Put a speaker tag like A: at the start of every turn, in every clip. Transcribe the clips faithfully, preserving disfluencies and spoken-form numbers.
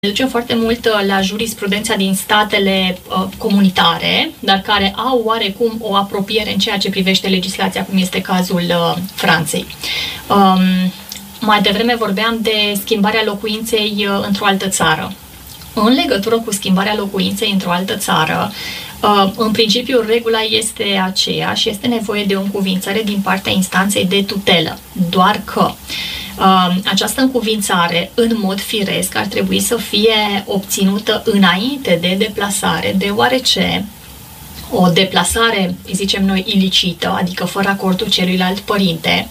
A: ducem foarte mult la jurisprudența din statele uh, comunitare, dar care au oarecum o apropiere în ceea ce privește legislația, cum este cazul uh, Franței. Um, mai devreme vorbeam de schimbarea locuinței uh, într-o altă țară. În legătură cu schimbarea locuinței într-o altă țară, uh, în principiu regula este aceea și este nevoie de o încuvințare din partea instanței de tutelă, doar că Uh, această încuvințare, în mod firesc, ar trebui să fie obținută înainte de deplasare, deoarece o deplasare, zicem noi, ilicită, adică fără acordul celuilalt părinte,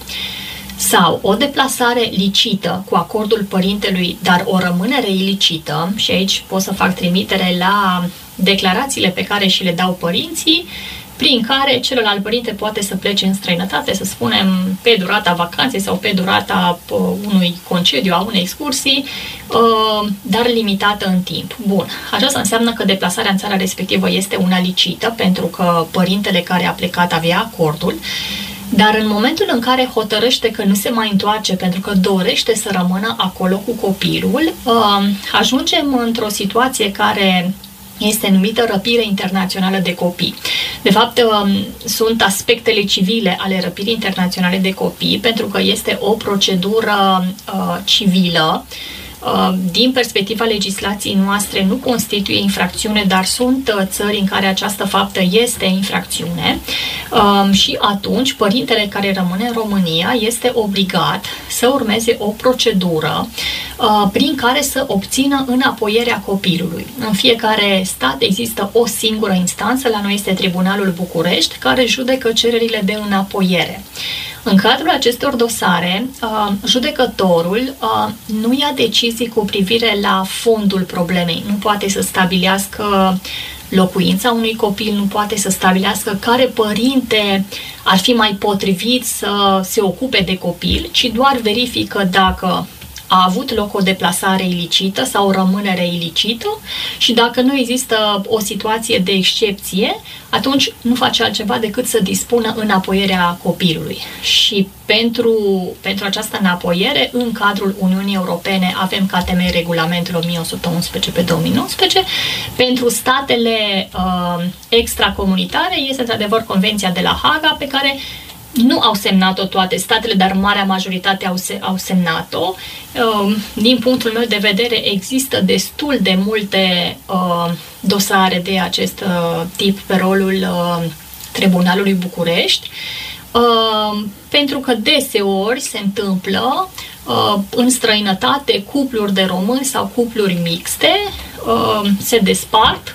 A: sau o deplasare licită cu acordul părintelui, dar o rămânere ilicită, și aici pot să fac trimitere la declarațiile pe care și le dau părinții, prin care celălalt părinte poate să plece în străinătate, să spunem, pe durata vacanței sau pe durata uh, unui concediu, a unei excursii, uh, dar limitată în timp. Bun. Aceasta înseamnă că deplasarea în țara respectivă este una licită, pentru că părintele care a plecat avea acordul, dar în momentul în care hotărăște că nu se mai întoarce pentru că dorește să rămână acolo cu copilul, uh, ajungem într-o situație care este numită răpire internațională de copii. De fapt, sunt aspectele civile ale răpirii internaționale de copii, pentru că este o procedură uh, civilă. Uh, din perspectiva legislației noastre nu constituie infracțiune, dar sunt uh, țări în care această faptă este infracțiune uh, și atunci părintele care rămâne în România este obligat să urmeze o procedură uh, prin care să obțină înapoierea copilului. În fiecare stat există o singură instanță, la noi este Tribunalul București, care judecă cererile de înapoiere. În cadrul acestor dosare, judecătorul nu ia decizii cu privire la fondul problemei. Nu poate să stabilească locuința unui copil, nu poate să stabilească care părinte ar fi mai potrivit să se ocupe de copil, ci doar verifică dacă a avut loc o deplasare ilicită sau o rămânere ilicită și dacă nu există o situație de excepție, atunci nu face altceva decât să dispună înapoierea copilului. Și pentru, pentru această înapoiere, în cadrul Uniunii Europene, avem ca temei regulamentul o mie o sută unsprezece pe două mii nouăsprezece. Pentru statele uh, extracomunitare este într-adevăr Convenția de la Haga, pe care nu au semnat-o toate statele, dar marea majoritate au, se, au semnat-o. Din punctul meu de vedere, există destul de multe uh, dosare de acest uh, tip pe rolul uh, Tribunalului București, uh, pentru că deseori se întâmplă uh, în străinătate cupluri de români sau cupluri mixte, uh, se despart.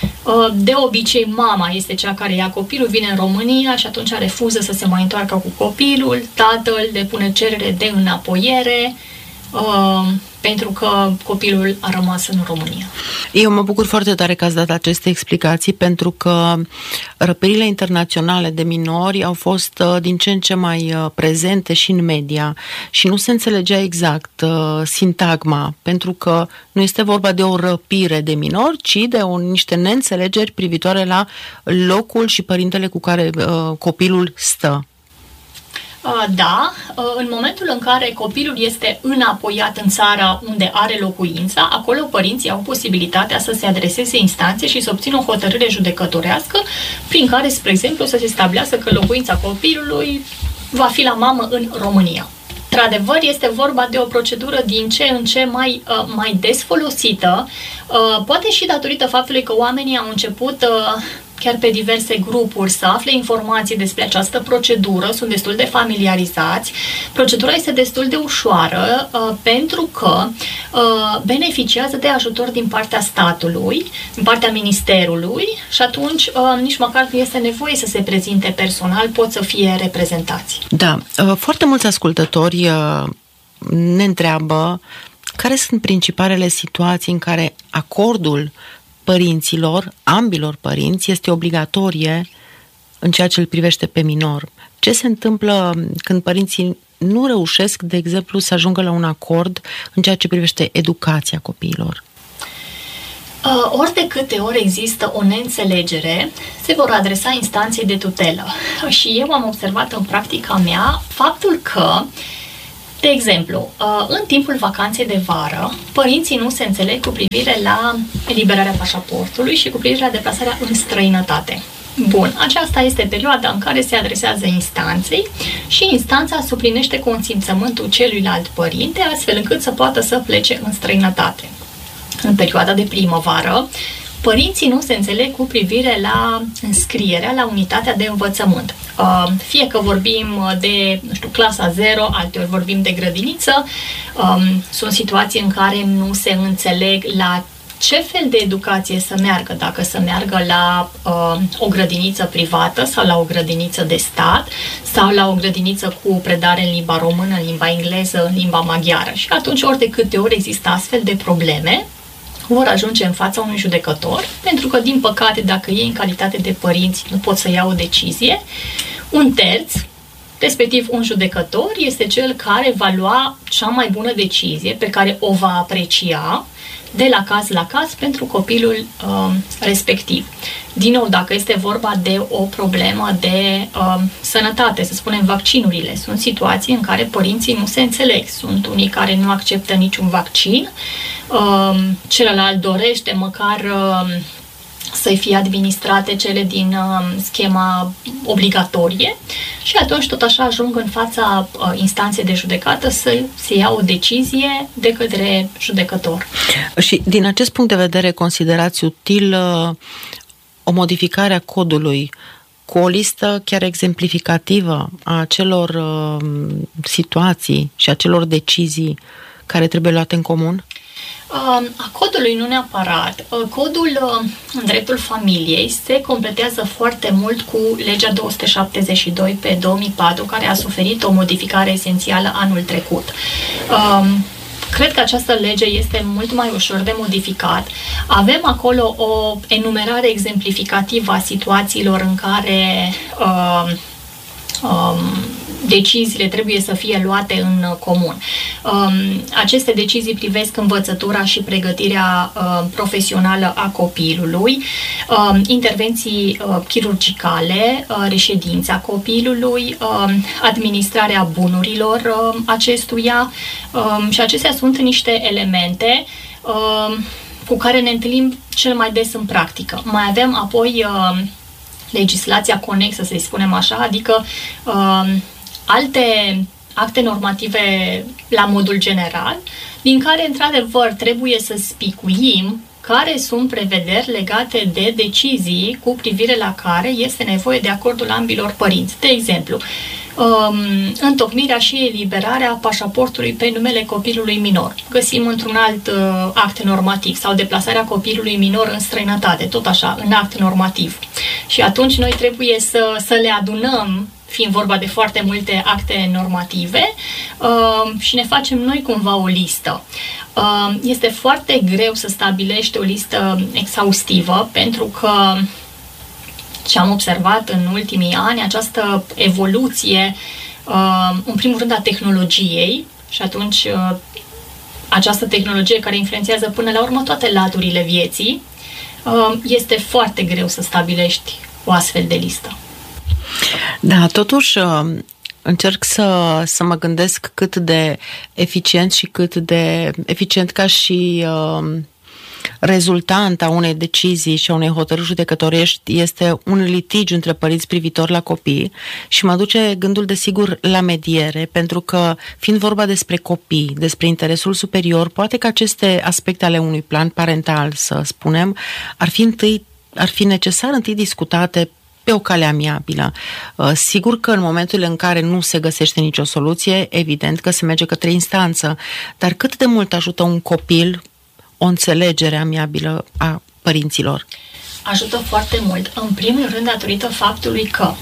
A: De obicei, mama este cea care ia copilul, vine în România și atunci refuză să se mai întoarcă cu copilul, tatăl depune cerere de înapoiere uh, pentru că copilul a rămas în România.
B: Eu mă bucur foarte tare că ați dat aceste explicații, pentru că răpirile internaționale de minori au fost din ce în ce mai prezente și în media și nu se înțelegea exact uh, sintagma, pentru că nu este vorba de o răpire de minori, ci de o, niște neînțelegeri privitoare la locul și părintele cu care uh, copilul stă.
A: Da, în momentul în care copilul este înapoiat în țara unde are locuința, acolo părinții au posibilitatea să se adreseze instanțe și să obțină o hotărâre judecătorească prin care, spre exemplu, să se stabilească că locuința copilului va fi la mamă în România. Într-adevăr, este vorba de o procedură din ce în ce mai, mai des folosită, poate și datorită faptului că oamenii au început chiar pe diverse grupuri să afle informații despre această procedură, sunt destul de familiarizați. Procedura este destul de ușoară uh, pentru că uh, beneficiază de ajutor din partea statului, din partea ministerului și atunci uh, nici măcar nu este nevoie să se prezinte personal, pot să fie reprezentați.
B: Da, uh, foarte mulți ascultători uh, ne întreabă care sunt principalele situații în care acordul părinților, ambilor părinți, este obligatorie în ceea ce îl privește pe minor. Ce se întâmplă când părinții nu reușesc, de exemplu, să ajungă la un acord în ceea ce privește educația copiilor?
A: Uh, ori de câte ori există o neînțelegere, se vor adresa instanței de tutelă. Și eu am observat în practica mea faptul că De exemplu, în timpul vacanței de vară, părinții nu se înțeleg cu privire la eliberarea pașaportului și cu privire la deplasarea în străinătate. Bun, aceasta este perioada în care se adresează instanței și instanța suplinește consimțământul celuilalt părinte, astfel încât să poată să plece în străinătate. În perioada de primăvară, părinții nu se înțeleg cu privire la înscrierea la unitatea de învățământ. Fie că vorbim de, nu știu, clasa zero, alteori vorbim de grădiniță, sunt situații în care nu se înțeleg la ce fel de educație să meargă, dacă să meargă la uh, o grădiniță privată sau la o grădiniță de stat sau la o grădiniță cu predare în limba română, în limba engleză, în limba maghiară. Și atunci, ori de câte ori există astfel de probleme, vor ajunge în fața unui judecător, pentru că, din păcate, dacă ei în calitate de părinți nu pot să ia o decizie, un terț, respectiv un judecător, este cel care va lua cea mai bună decizie, pe care o va aprecia de la caz la caz pentru copilul uh, respectiv. Din nou, dacă este vorba de o problemă de uh, sănătate, să spunem vaccinurile, sunt situații în care părinții nu se înțeleg. Sunt unii care nu acceptă niciun vaccin, uh, celălalt dorește măcar uh, să-i fie administrate cele din uh, schema obligatorie și atunci tot așa ajung în fața uh, instanței de judecată să se ia o decizie de către judecător.
B: Și din acest punct de vedere considerați util uh, o modificare a codului cu o listă chiar exemplificativă a acelor uh, situații și a acelor decizii care trebuie luate în comun?
A: A codului nu neapărat. Codul în dreptul familiei se completează foarte mult cu legea două sute șaptezeci și doi pe două mii patru, care a suferit o modificare esențială anul trecut. Cred că această lege este mult mai ușor de modificat. Avem acolo o enumerare exemplificativă a situațiilor în care uh, um, deciziile trebuie să fie luate în comun. Um, aceste decizii privesc învățătura și pregătirea uh, profesională a copilului, uh, intervenții uh, chirurgicale, uh, reședința copilului, uh, administrarea bunurilor uh, acestuia uh, și acestea sunt niște elemente uh, cu care ne întâlnim cel mai des în practică. Mai avem apoi uh, legislația conexă, să-i spunem așa, adică uh, alte acte normative la modul general, din care, într-adevăr, trebuie să spicuim care sunt prevederi legate de decizii cu privire la care este nevoie de acordul ambilor părinți. De exemplu, um, întocmirea și eliberarea pașaportului pe numele copilului minor. Găsim într-un alt uh, act normativ, sau deplasarea copilului minor în străinătate, tot așa, în act normativ. Și atunci noi trebuie să, să le adunăm, fiind vorba de foarte multe acte normative, uh, și ne facem noi cumva o listă. Uh, este foarte greu să stabilești o listă exhaustivă, pentru că ce am observat în ultimii ani, această evoluție, uh, în primul rând, a tehnologiei, și atunci uh, această tehnologie care influențează până la urmă toate laturile vieții, uh, este foarte greu să stabilești o astfel de listă.
B: Da, totuși încerc să, să mă gândesc cât de eficient și cât de eficient ca și uh, rezultant a unei decizii și a unei hotărâri judecătorești este un litigiu între părinți privitor la copii și mă duce gândul, desigur, la mediere, pentru că, fiind vorba despre copii, despre interesul superior, poate că aceste aspecte ale unui plan parental, să spunem, ar fi întâi, ar fi necesar întâi discutate pe o cale amiabilă. Sigur că în momentul în care nu se găsește nicio soluție, evident că se merge către instanță, dar cât de mult ajută un copil o înțelegere amiabilă a părinților?
A: Ajută foarte mult. În primul rând, datorită faptului că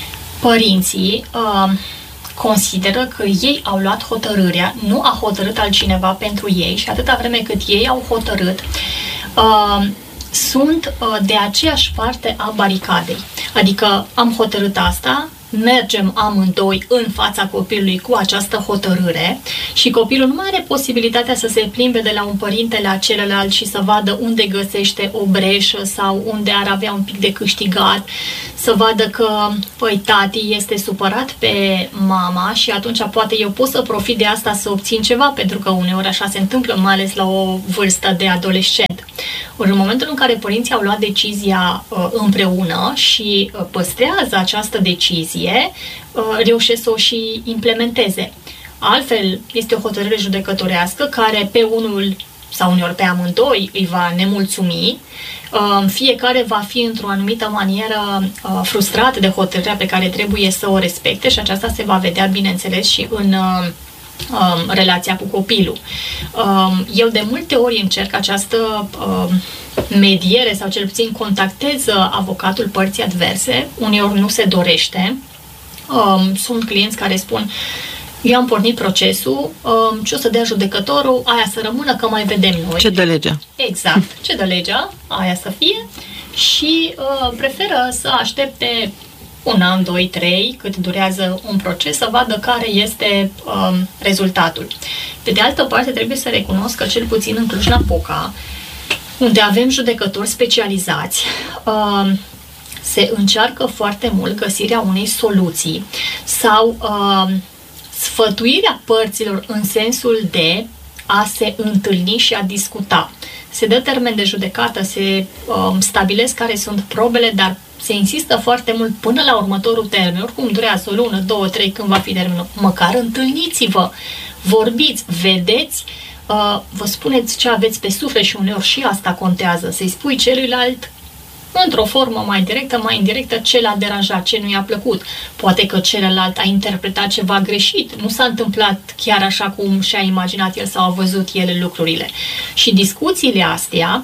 A: părinții uh, consideră că ei au luat hotărârea, nu a hotărât altcineva pentru ei și atâta vreme cât ei au hotărât, uh, sunt uh, de aceeași parte a baricadei. Adică am hotărât asta, mergem amândoi în fața copilului cu această hotărâre și copilul nu mai are posibilitatea să se plimbe de la un părinte la celălalt și să vadă unde găsește o breșă sau unde ar avea un pic de câștigat să vadă că, păi, tati este supărat pe mama și atunci poate eu pot să profit de asta să obțin ceva, pentru că uneori așa se întâmplă, mai ales la o vârstă de adolescent. Ori în momentul în care părinții au luat decizia uh, împreună și uh, păstrează această decizie, uh, reușesc să o și implementeze. Altfel, este o hotărâre judecătorească care pe unul sau uneori pe amândoi îi va nemulțumi. Fiecare va fi într-o anumită manieră frustrat de hotărârea pe care trebuie să o respecte și aceasta se va vedea, bineînțeles, și în relația cu copilul. Eu de multe ori încerc această mediere sau cel puțin contactez avocatul părții adverse. Uneori nu se dorește. Sunt clienți care spun: eu am pornit procesul, ce o să dea judecătorul, aia să rămână, că mai vedem noi.
B: Ce dă legea.
A: Exact, ce dă legea, aia să fie. Și uh, preferă să aștepte un an, doi, trei, cât durează un proces, să vadă care este uh, rezultatul. Pe de altă parte, trebuie să recunosc că cel puțin în Cluj-Napoca, unde avem judecători specializați, uh, se încearcă foarte mult găsirea unei soluții sau uh, sfătuirea părților în sensul de a se întâlni și a discuta. Se dă termen de judecată, se um, stabilesc care sunt probele, dar se insistă foarte mult până la următorul termen. Oricum durează o lună, două, trei, când va fi termenul. Măcar întâlniți-vă, vorbiți, vedeți, uh, vă spuneți ce aveți pe suflet și uneori și asta contează. Să-i spui celuilalt într-o formă mai directă, mai indirectă, ce l-a deranjat, ce nu i-a plăcut. Poate că celălalt a interpretat ceva greșit, nu s-a întâmplat chiar așa cum și-a imaginat el sau a văzut el lucrurile. Și discuțiile astea,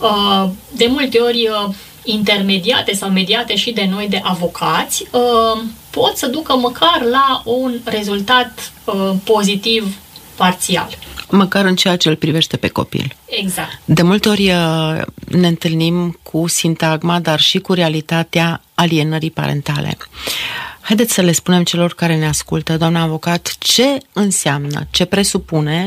A: de multe ori intermediate sau mediate și de noi, de avocați, pot să ducă măcar la un rezultat pozitiv parțial.
B: Măcar în ceea ce îl privește pe copil.
A: Exact.
B: De multe ori ne întâlnim cu sintagma, dar și cu realitatea alienării parentale. Haideți să le spunem celor care ne ascultă, doamna avocat, ce înseamnă, ce presupune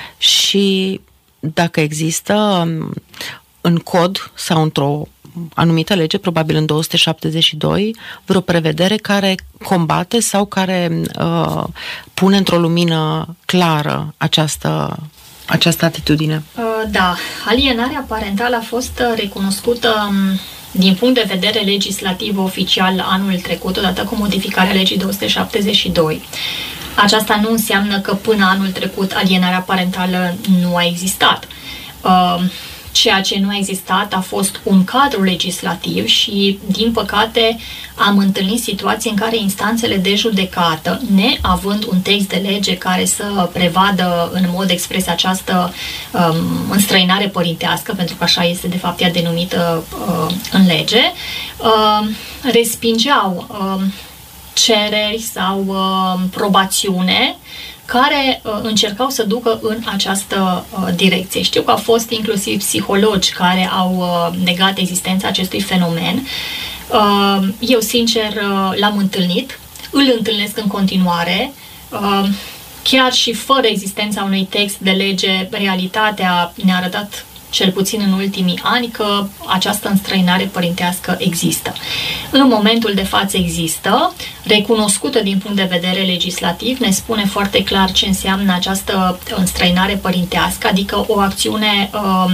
B: și dacă există în cod sau într-o anumită lege, probabil în două sute șaptezeci și doi, vreo prevedere care combate sau care uh, pune într-o lumină clară această, această atitudine.
A: Uh, da, alienarea parentală a fost recunoscută um, din punct de vedere legislativ oficial anul trecut, odată cu modificarea legii două sute șaptezeci și doi. Aceasta nu înseamnă că până anul trecut alienarea parentală nu a existat. Uh, Ceea ce nu a existat a fost un cadru legislativ și, din păcate, am întâlnit situații în care instanțele de judecată, neavând un text de lege care să prevadă în mod expres această um, înstrăinare părintească, pentru că așa este de fapt ea denumită uh, în lege, uh, respingeau uh, cereri sau uh, probațiune care uh, încercau să ducă în această uh, direcție. Știu că au fost inclusiv psihologi care au uh, negat existența acestui fenomen. Uh, eu, sincer, uh, l-am întâlnit, îl întâlnesc în continuare. Uh, chiar și fără existența unui text de lege, realitatea ne-a arătat, cel puțin în ultimii ani, că această înstrăinare părintească există. În momentul de față există, recunoscută din punct de vedere legislativ, ne spune foarte clar ce înseamnă această înstrăinare părintească, adică o acțiune uh,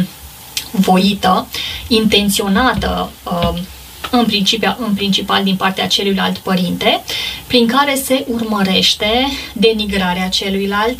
A: voită, intenționată, uh, în principal, în principal din partea celuilalt părinte, prin care se urmărește denigrarea celuilalt,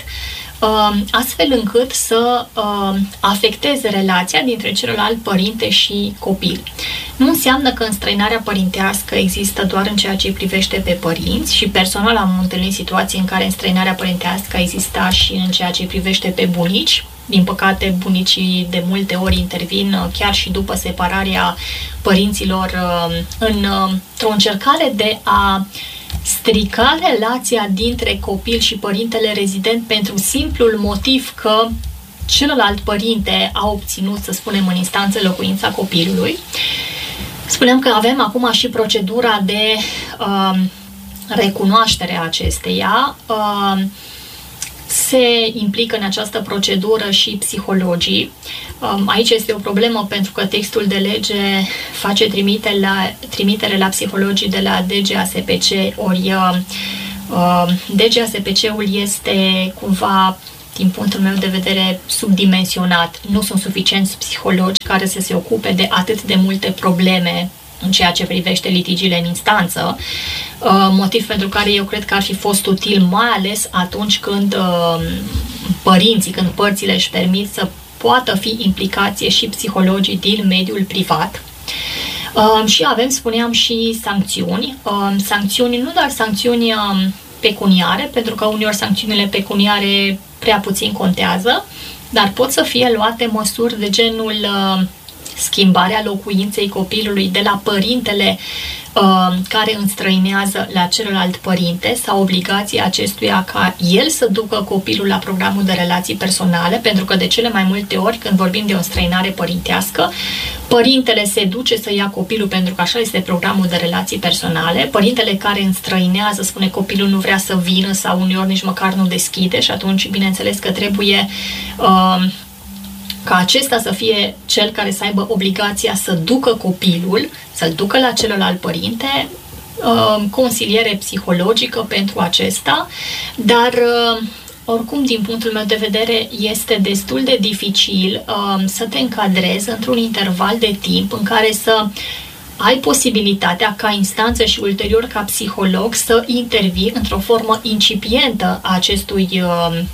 A: astfel încât să uh, afecteze relația dintre celălalt părinte și copil. Nu înseamnă că înstrăinarea părintească există doar în ceea ce îi privește pe părinți și personal am întâlnit situații în care înstrăinarea părintească exista și în ceea ce îi privește pe bunici. Din păcate, bunicii de multe ori intervin chiar și după separarea părinților uh, în, uh, într-o încercare de a strica relația dintre copil și părintele rezident pentru simplul motiv că celălalt părinte a obținut, să spunem, în instanță locuința copilului. Spuneam că avem acum și procedura de uh, recunoaștere a acesteia. Uh, se implică în această procedură și psihologii. Aici este o problemă pentru că textul de lege face trimitere la, trimitere la psihologii de la D G A S P C, ori D G A S P C-ul este cumva, din punctul meu de vedere, subdimensionat. Nu sunt suficienți psihologi care să se ocupe de atât de multe probleme în ceea ce privește litigiile în instanță, motiv pentru care eu cred că ar fi fost util, mai ales atunci când părinții, când părțile își permit să poată fi implicație și psihologii din mediul privat. Și avem, spuneam, și sancțiuni. Sancțiuni, nu doar sancțiuni pecuniare, pentru că uneori sancțiunile pecuniare prea puțin contează, dar pot să fie luate măsuri de genul schimbarea locuinței copilului de la părintele uh, care înstrăinează la celălalt părinte sau obligația acestuia ca el să ducă copilul la programul de relații personale, pentru că de cele mai multe ori când vorbim de o înstrăinare părintească, părintele se duce să ia copilul pentru că așa este programul de relații personale, părintele care înstrăinează spune copilul nu vrea să vină sau uneori nici măcar nu deschide și atunci bineînțeles că trebuie uh, ca acesta să fie cel care să aibă obligația să ducă copilul, să-l ducă la celălalt părinte, consiliere psihologică pentru acesta, dar oricum, din punctul meu de vedere, este destul de dificil să te încadrezi într-un interval de timp în care să ai posibilitatea ca instanță și ulterior ca psiholog să intervii într-o formă incipientă a acestui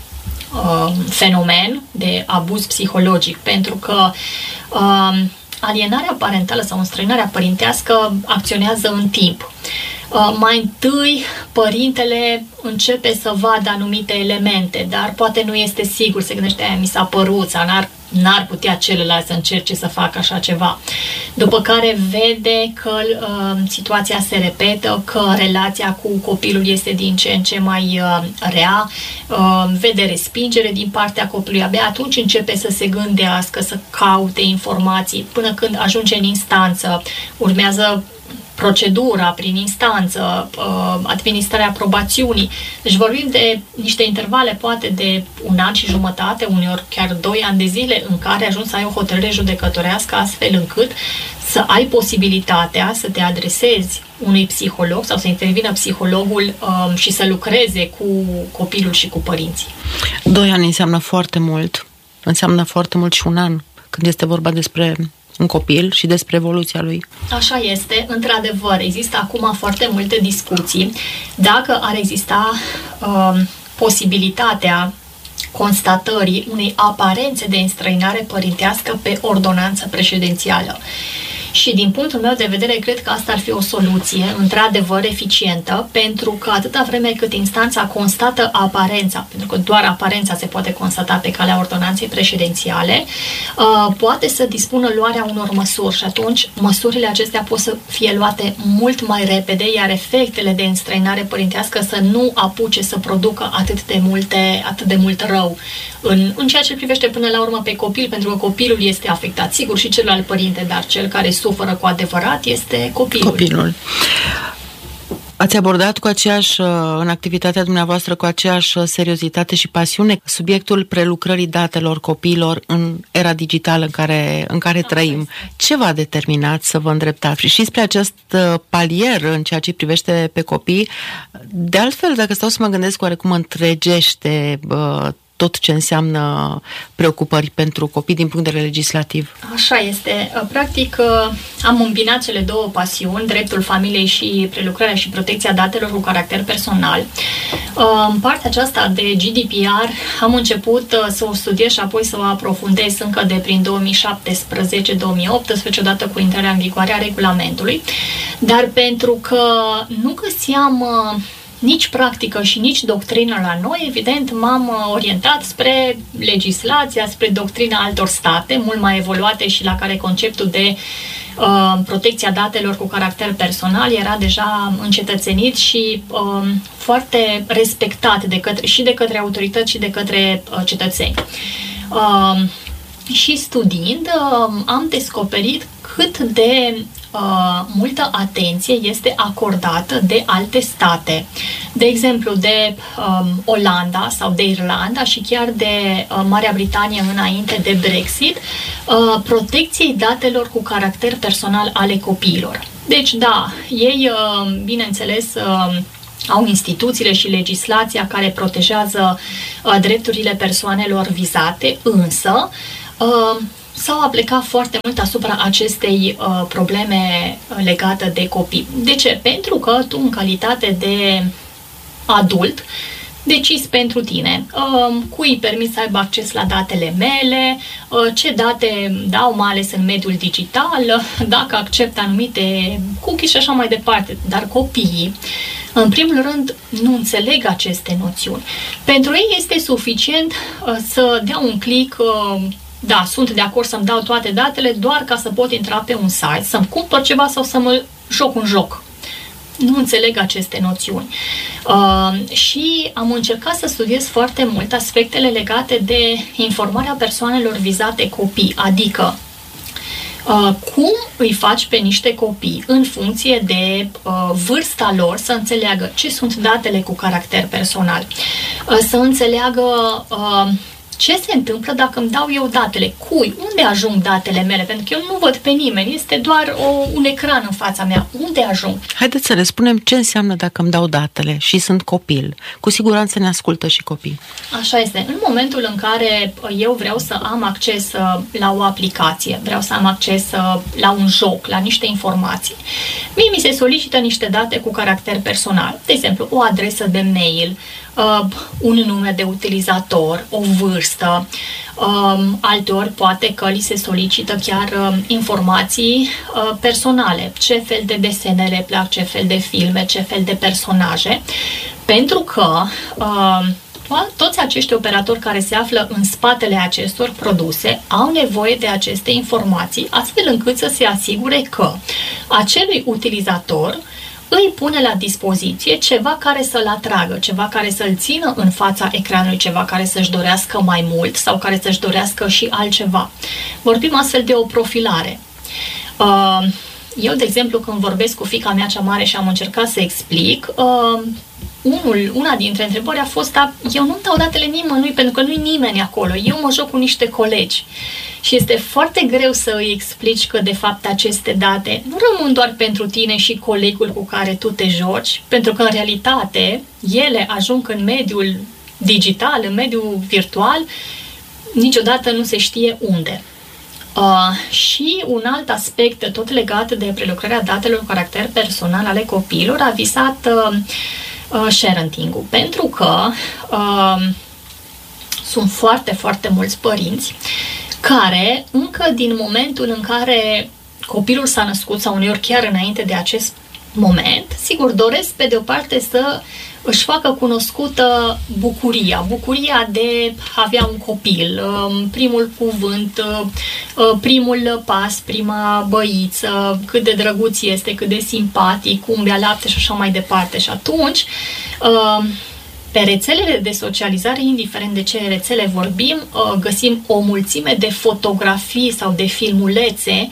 A: fenomen de abuz psihologic, pentru că uh, alienarea parentală sau înstrăinarea părintească acționează în timp. Uh, mai întâi, părintele începe să vadă anumite elemente, dar poate nu este sigur, se gândește, aia mi s-a părut, sau n-ar, n-ar putea celălalt să încerce să facă așa ceva. După care vede că uh, situația se repetă, că relația cu copilul este din ce în ce mai uh, rea, uh, vede respingere din partea copilului, abia atunci începe să se gândească, să caute informații, până când ajunge în instanță, urmează procedura prin instanță, administrarea probațiunii. Deci vorbim de niște intervale poate de un an și jumătate, uneori chiar doi ani de zile, în care ajungi să ai o hotărâre judecătorească astfel încât să ai posibilitatea să te adresezi unui psiholog sau să intervină psihologul um, și să lucreze cu copilul și cu părinții.
B: Doi ani înseamnă foarte mult. Înseamnă foarte mult și un an când este vorba despre un copil și despre evoluția lui.
A: Așa este, într-adevăr, există acum foarte multe discuții dacă ar exista uh, posibilitatea constatării unei aparențe de înstrăinare părintească pe ordonanță președințială. Și din punctul meu de vedere, cred că asta ar fi o soluție, într-adevăr, eficientă, pentru că atâta vreme cât instanța constată aparența, pentru că doar aparența se poate constata pe calea ordonanței președințiale, poate să dispună luarea unor măsuri și atunci măsurile acestea pot să fie luate mult mai repede, iar efectele de înstrăinare părintească să nu apuce să producă atât de multe, atât de mult rău în, în ceea ce privește până la urmă pe copil, pentru că copilul este afectat, sigur, și celălalt părinte, dar cel care suferă cu adevărat este copilul.
B: Copilul. Ați abordat cu aceeași, în activitatea dumneavoastră, cu aceeași seriozitate și pasiune subiectul prelucrării datelor copiilor în era digitală în care, în care trăim. Ce v-a determinat să vă îndreptați și spre acest palier în ceea ce privește pe copii? De altfel, dacă stau să mă gândesc, oarecum întregește uh, tot ce înseamnă preocupări pentru copii din punct de vedere legislativ.
A: Așa este. Practic, am îmbinat cele două pasiuni, dreptul familiei și prelucrarea și protecția datelor cu caracter personal. În partea aceasta de G D P R am început să o studiez și apoi să o aprofundez încă de prin două mii șaptesprezece două mii optsprezece, odată cu intrarea în vigoare a regulamentului, dar pentru că nu găseam nici practică și nici doctrină la noi, evident, m-am orientat spre legislația, spre doctrina altor state, mult mai evoluate și la care conceptul de uh, protecția datelor cu caracter personal era deja încetățenit și uh, foarte respectat de către, și de către autorități și de către uh, cetățeni. Uh, și studiind, uh, am descoperit cât de uh, multă atenție este acordată de alte state. De exemplu, de um, Olanda sau de Irlanda și chiar de uh, Marea Britanie înainte de Brexit, uh, protecției datelor cu caracter personal ale copiilor. Deci, da, ei, uh, bineînțeles, uh, au instituțiile și legislația care protejează uh, drepturile persoanelor vizate, însă uh, s-au aplicat foarte mult asupra acestei uh, probleme legate de copii. De ce? Pentru că tu, în calitate de adult, decizi pentru tine uh, cui îi permis să aibă acces la datele mele, uh, ce date dau, mai ales în mediul digital, dacă accept anumite cookies și așa mai departe. Dar copiii, în primul rând, nu înțeleg aceste noțiuni. Pentru ei este suficient uh, să dea un click, uh, da, sunt de acord să-mi dau toate datele doar ca să pot intra pe un site, să-mi cumpăr ceva sau să mă joc un joc. Nu înțeleg aceste noțiuni. Uh, și am încercat să studiez foarte mult aspectele legate de informarea persoanelor vizate, copii, adică uh, cum îi faci pe niște copii în funcție de uh, vârsta lor să înțeleagă ce sunt datele cu caracter personal, uh, să înțeleagă uh, ce se întâmplă dacă îmi dau eu datele? Cui? Unde ajung datele mele? Pentru că eu nu văd pe nimeni. Este doar o, un ecran în fața mea. Unde ajung?
B: Haideți să le spunem ce înseamnă dacă îmi dau datele și sunt copil. Cu siguranță ne ascultă și copii.
A: Așa este. În momentul în care eu vreau să am acces la o aplicație, vreau să am acces la un joc, la niște informații, mie mi se solicită niște date cu caracter personal. De exemplu, o adresă de mail, Uh, un nume de utilizator, o vârstă, uh, alteori poate că li se solicită chiar uh, informații uh, personale, ce fel de desene le plac, ce fel de filme, ce fel de personaje, pentru că uh, toți acești operatori care se află în spatele acestor produse au nevoie de aceste informații, astfel încât să se asigure că acelui utilizator îi pune la dispoziție ceva care să-l atragă, ceva care să-l țină în fața ecranului, ceva care să-și dorească mai mult sau care să-și dorească și altceva. Vorbim astfel de o profilare. Eu, de exemplu, când vorbesc cu fiica mea cea mare și am încercat să explic, unul, una dintre întrebări a fost, da, eu nu-mi dau datele nimănui pentru că nu-i nimeni acolo, eu mă joc cu niște colegi. Și este foarte greu să îi explici că, de fapt, aceste date nu rămân doar pentru tine și colegul cu care tu te joci, pentru că, în realitate, ele ajung în mediul digital, în mediul virtual, niciodată nu se știe unde. Uh, și un alt aspect, tot legat de prelucrarea datelor cu caracter personal ale copiilor, a visat uh, uh, parenting-ul, pentru că uh, sunt foarte, foarte mulți părinți care, încă din momentul în care copilul s-a născut sau uneori chiar înainte de acest moment, sigur, doresc pe de o parte să își facă cunoscută bucuria, bucuria de a avea un copil, primul cuvânt, primul pas, prima băiță, cât de drăguț este, cât de simpatic, cum bea lapte și așa mai departe. Și atunci, pe rețelele de socializare, indiferent de ce rețele vorbim, găsim o mulțime de fotografii sau de filmulețe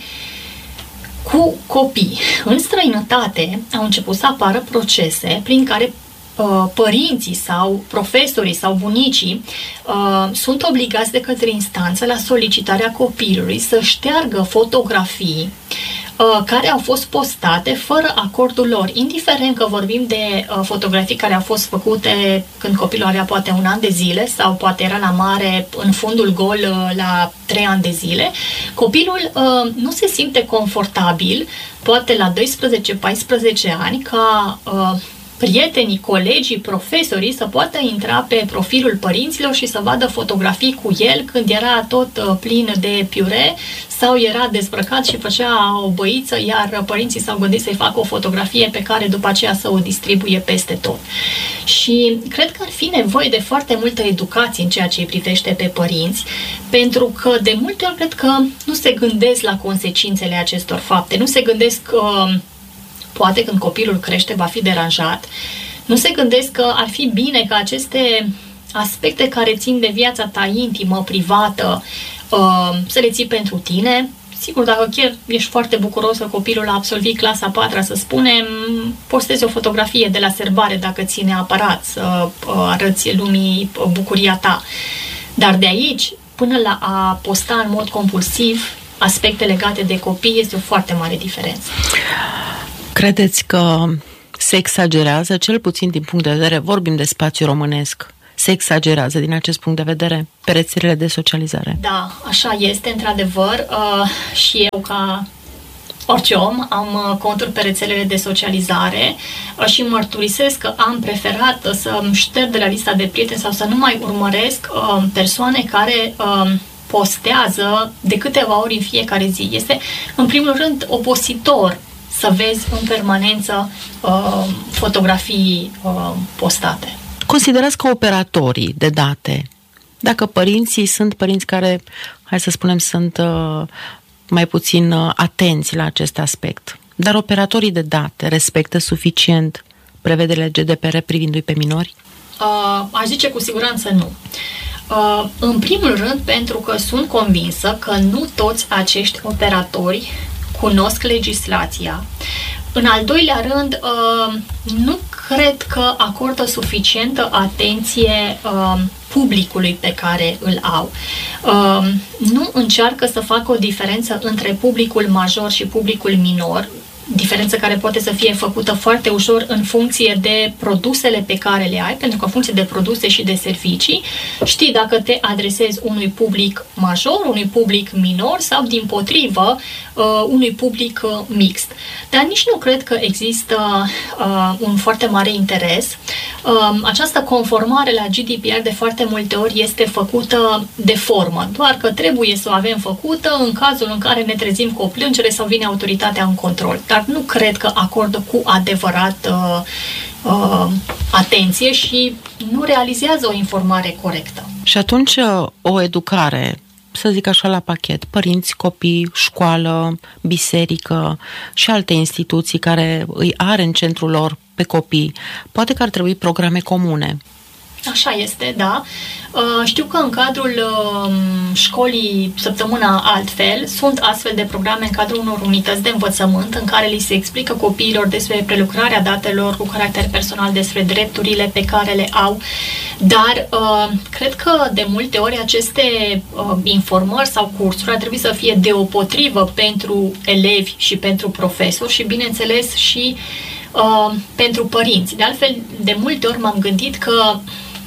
A: cu copii. În străinătate au început să apară procese prin care părinții sau profesorii sau bunicii uh, sunt obligați de către instanță la solicitarea copilului să șteargă fotografii uh, care au fost postate fără acordul lor, indiferent că vorbim de uh, fotografii care au fost făcute când copilul avea poate un an de zile sau poate era la mare în fundul gol uh, la trei ani de zile. Copilul uh, nu se simte confortabil, poate la doisprezece paisprezece ani, ca uh, prietenii, colegii, profesorii să poată intra pe profilul părinților și să vadă fotografii cu el când era tot uh, plin de piure sau era dezbrăcat și făcea o băiță, iar părinții s-au gândit să-i facă o fotografie pe care după aceea să o distribuie peste tot. Și cred că ar fi nevoie de foarte multă educație în ceea ce îi privește pe părinți, pentru că de multe ori cred că nu se gândesc la consecințele acestor fapte, nu se gândesc uh, poate când copilul crește va fi deranjat. Nu se gândesc că ar fi bine ca aceste aspecte care țin de viața ta intimă, privată, să le ții pentru tine, sigur, dacă chiar ești foarte bucuros că copilul a absolvit clasa a patra, să spunem, postezi o fotografie de la serbare dacă ți neapărat să arăți lumii bucuria ta. Dar de aici, până la a posta în mod compulsiv aspecte legate de copii, este o foarte mare diferență.
B: Credeți că se exagerează, cel puțin din punct de vedere, vorbim de spațiu românesc, se exagerează din acest punct de vedere pe rețelele de socializare?
A: Da, așa este, într-adevăr. Uh, și eu, ca orice om, am conturi pe rețelele de socializare uh, și mărturisesc că am preferat uh, să șterg de la lista de prieteni sau să nu mai urmăresc uh, persoane care uh, postează de câteva ori în fiecare zi. Este, în primul rând, obositor să vezi în permanență uh, fotografii uh, postate.
B: Considerați că operatorii de date, dacă părinții sunt părinți care, hai să spunem, sunt uh, mai puțin uh, atenți la acest aspect, dar operatorii de date respectă suficient prevederile G D P R privindu-i pe minori?
A: Uh, aș zice cu siguranță nu. Uh, în primul rând, pentru că sunt convinsă că nu toți acești operatori cunosc legislația. În al doilea rând, nu cred că acordă suficientă atenție publicului pe care îl au. Nu încearcă să facă o diferență între publicul major și publicul minor, diferență care poate să fie făcută foarte ușor în funcție de produsele pe care le ai, pentru că în funcție de produse și de servicii, știi dacă te adresezi unui public major, unui public minor sau, dimpotrivă, unui public mixt. Dar nici nu cred că există un foarte mare interes. Această conformare la G D P R de foarte multe ori este făcută de formă, doar că trebuie să o avem făcută în cazul în care ne trezim cu o plângere sau vine autoritatea în control. Dar nu cred că acordă cu adevărat uh, uh, atenție și nu realizează o informare corectă.
B: Și atunci o educare, să zic așa, la pachet, părinți, copii, școală, biserică și alte instituții care îi are în centrul lor pe copii, poate că ar trebui programe comune.
A: Așa este, da. Știu că în cadrul școlii Săptămâna Altfel sunt astfel de programe în cadrul unor unități de învățământ în care li se explică copiilor despre prelucrarea datelor cu caracter personal, despre drepturile pe care le au, dar cred că de multe ori aceste informări sau cursuri ar trebui să fie deopotrivă pentru elevi și pentru profesori și, bineînțeles, și pentru părinți. De altfel, de multe ori m-am gândit că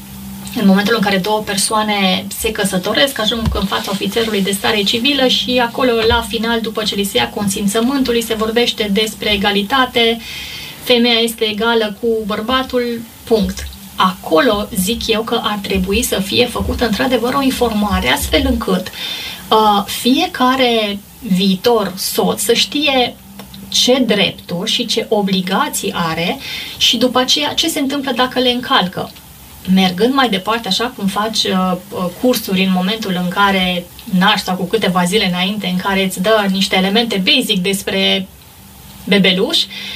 A: în momentul în care două persoane se căsătoresc, ajung în fața ofițerului de stare civilă și acolo, la final, după ce li se ia consimțământul, li se vorbește despre egalitate, femeia este egală cu bărbatul, punct. Acolo zic eu că ar trebui să fie făcută într-adevăr o informare, astfel încât uh, fiecare viitor soț să știe ce drepturi și ce obligații are și după aceea ce se întâmplă dacă le încalcă. Mergând mai departe, așa cum faci uh, cursuri în momentul în care naști sau cu câteva zile înainte, în care îți dă niște elemente basic despre bebeluș,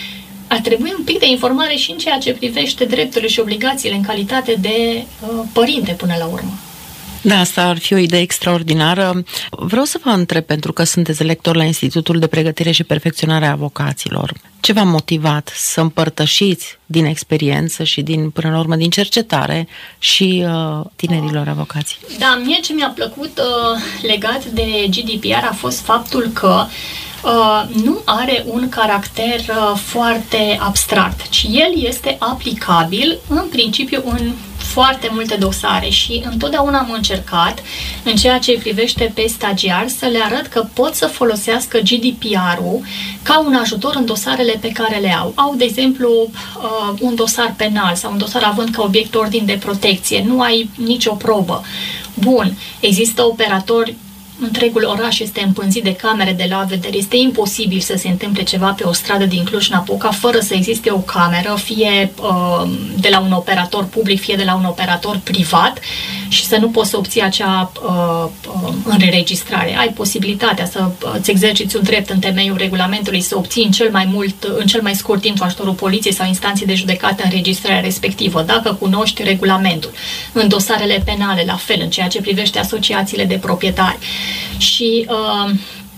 A: ar trebui un pic de informare și în ceea ce privește drepturile și obligațiile în calitate de uh, părinte până la urmă.
B: Da, asta ar fi o idee extraordinară. Vreau să vă întreb, pentru că sunteți lector la Institutul de Pregătire și Perfecționare a Avocaților, ce v-a motivat să împărtășiți din experiență și din, până la urmă, din cercetare și uh, tinerilor avocați?
A: Da, mie ce mi-a plăcut uh, legat de G D P R a fost faptul că Uh, nu are un caracter uh, foarte abstract, ci el este aplicabil în principiu în foarte multe dosare și întotdeauna am încercat, în ceea ce privește pe stagiari, să le arăt că pot să folosească G D P R-ul ca un ajutor în dosarele pe care le au. Au, de exemplu, uh, un dosar penal sau un dosar având ca obiect ordin de protecție, nu ai nicio probă. Bun, există operatori, întregul oraș este împânzit de camere de la vedere. Este imposibil să se întâmple ceva pe o stradă din Cluj-Napoca fără să existe o cameră, fie uh, de la un operator public, fie de la un operator privat și să nu poți să obții acea uh, uh, înregistrare. Ai posibilitatea să îți exerciți un drept în temeiul regulamentului, să obții în cel mai mult, în cel mai scurt timp cu ajutorul poliției sau instanței de judecată înregistrarea respectivă, dacă cunoști regulamentul. În dosarele penale, la fel, în ceea ce privește asociațiile de proprietari. Și uh,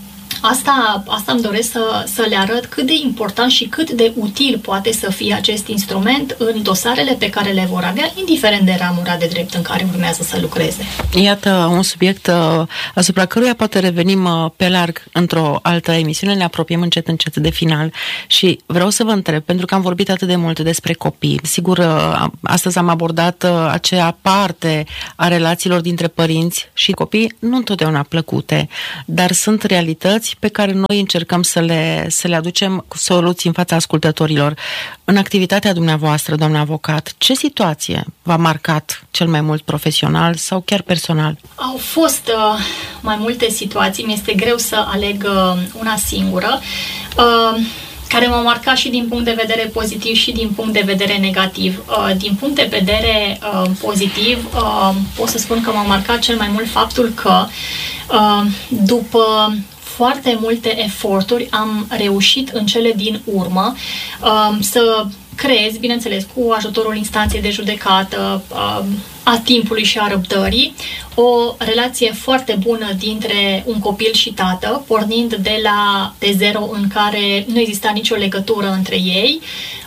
A: asta, asta îmi doresc să, să le arăt cât de important și cât de util poate să fie acest instrument în dosarele pe care le vor avea, indiferent de ramura de drept în care urmează să lucreze.
B: Iată un subiect asupra căruia poate revenim pe larg într-o altă emisiune. Ne apropiem încet încet de final și vreau să vă întreb, pentru că am vorbit atât de mult despre copii. Sigur, astăzi am abordat acea parte a relațiilor dintre părinți și copii, nu întotdeauna plăcute, dar sunt realități pe care noi încercăm să le, să le aducem cu soluții în fața ascultătorilor. În activitatea dumneavoastră, doamna avocat, ce situație v-a marcat cel mai mult profesional sau chiar personal?
A: Au fost uh, mai multe situații, mi-este greu să aleg uh, una singură, uh, care m-a marcat și din punct de vedere pozitiv și din punct de vedere negativ. Uh, din punct de vedere uh, pozitiv, uh, pot să spun că m-a marcat cel mai mult faptul că uh, după foarte multe eforturi am reușit în cele din urmă uh, să creez, bineînțeles, cu ajutorul instanței de judecată, a timpului și a răbdării, o relație foarte bună dintre un copil și tată, pornind de la de zero în care nu exista nicio legătură între ei.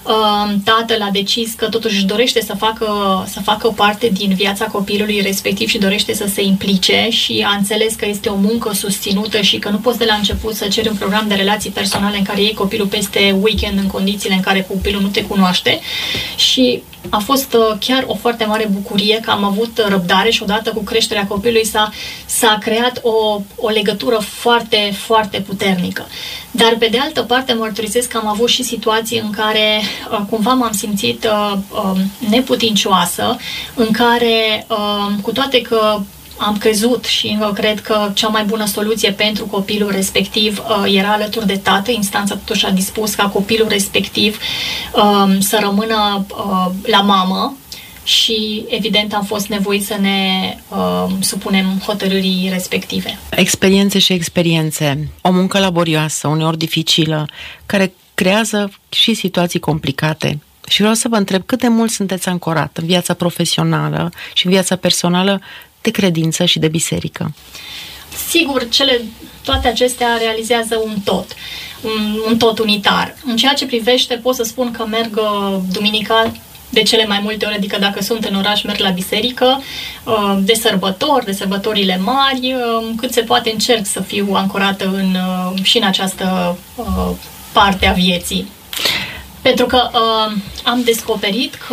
A: Tatăl a decis că totuși își dorește să facă, să facă parte din viața copilului respectiv și dorește să se implice și a înțeles că este o muncă susținută și că nu poți de la început să ceri un program de relații personale în care iei copilul peste weekend în condițiile în care copilul nu te cunoaște. Și a fost chiar o foarte mare bucurie că am avut răbdare și odată cu creșterea copilului s-a, s-a creat o, o legătură foarte, foarte puternică. Dar pe de altă parte mărturisesc că am avut și situații în care uh, cumva m-am simțit uh, uh, neputincioasă, în care uh, cu toate că am crezut și încă cred că cea mai bună soluție pentru copilul respectiv uh, era alături de tată. Instanța totuși a dispus ca copilul respectiv uh, să rămână uh, la mamă și evident am fost nevoiți să ne uh, supunem hotărârii respective.
B: Experiențe și experiențe, o muncă laborioasă, uneori dificilă, care creează și situații complicate. Și vreau să vă întreb cât de mult sunteți ancorat în viața profesională și în viața personală de credință și de biserică.
A: Sigur, cele, toate acestea realizează un tot, un, un tot unitar. În ceea ce privește, pot să spun că merg duminica de cele mai multe ori, adică dacă sunt în oraș, merg la biserică, de sărbători, de sărbătorile mari, cât se poate încerc să fiu ancorată în, și în această parte a vieții. Pentru că am descoperit că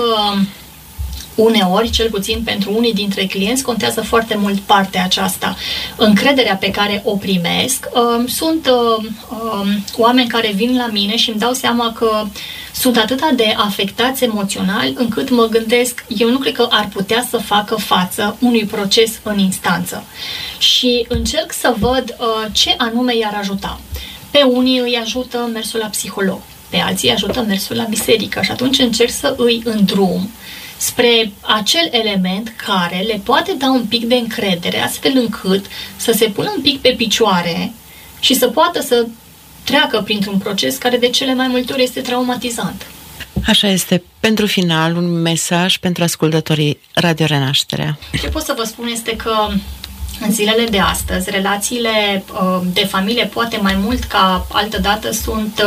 A: uneori, cel puțin pentru unii dintre clienți, contează foarte mult partea aceasta. Încrederea pe care o primesc. Uh, sunt uh, uh, oameni care vin la mine și îmi dau seama că sunt atât de afectați emoțional încât mă gândesc, eu nu cred că ar putea să facă față unui proces în instanță. Și încerc să văd uh, ce anume i-ar ajuta. Pe unii îi ajută mersul la psiholog, pe alții îi ajută mersul la biserică și atunci încerc să îi îndrum spre acel element care le poate da un pic de încredere, astfel încât să se pună un pic pe picioare și să poată să treacă printr-un proces care de cele mai multe ori este traumatizant.
B: Așa este. Pentru final, un mesaj pentru ascultătorii Radio Renașterea.
A: Ce pot să vă spun este că în zilele de astăzi, relațiile de familie, poate mai mult ca altădată, sunt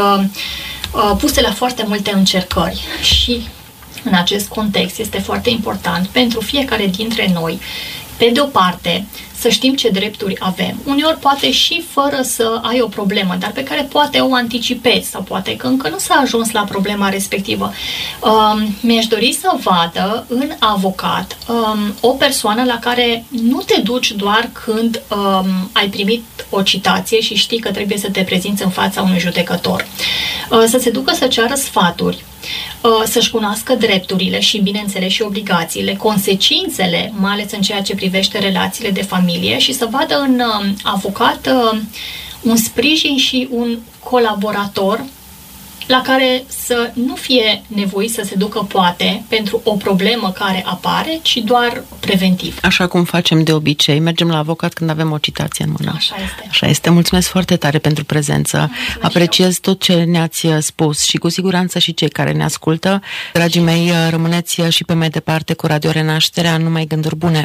A: puse la foarte multe încercări și în acest context este foarte important pentru fiecare dintre noi, pe de o parte, să știm ce drepturi avem. Uneori poate și fără să ai o problemă, dar pe care poate o anticipezi sau poate că încă nu s-a ajuns la problema respectivă. Um, mi-aș dori să vadă în avocat um, o persoană la care nu te duci doar când um, ai primit o citație și știi că trebuie să te prezinți în fața unui judecător. Uh, să se ducă să ceară sfaturi, să-și cunoască drepturile și, bineînțeles, și obligațiile, consecințele, mai ales în ceea ce privește relațiile de familie și să vadă în avocat un sprijin și un colaborator la care să nu fie nevoit să se ducă poate pentru o problemă care apare, ci doar preventiv.
B: Așa cum facem de obicei, mergem la avocat când avem o citație în mână.
A: Așa este.
B: Așa este. Mulțumesc foarte tare pentru prezență. Mulțumesc. Apreciez tot ce ne-ați spus și cu siguranță și cei care ne ascultă. Dragii mei, rămâneți și pe mai departe cu Radio Renașterea, numai gânduri bune.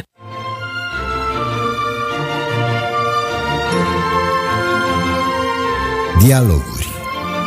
C: Dialoguri.